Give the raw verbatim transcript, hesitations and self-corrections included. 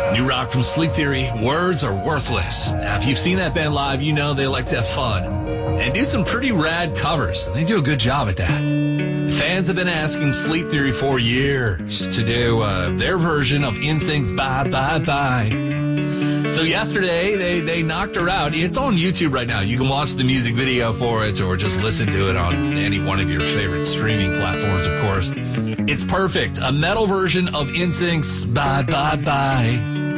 New rock from Sleep Theory, Words Are Worthless. Now, if you've seen that band live, you know they like to have fun and do some pretty rad covers. They do a good job at that. Fans have been asking Sleep Theory for years to do uh, their version of N Sync's Bye Bye Bye. So yesterday, they, they knocked her out. It's on YouTube right now. You can watch the music video for it or just listen to it on any one of your favorite streaming platforms, of course. It's perfect. A metal version of N Sync's Bye Bye Bye.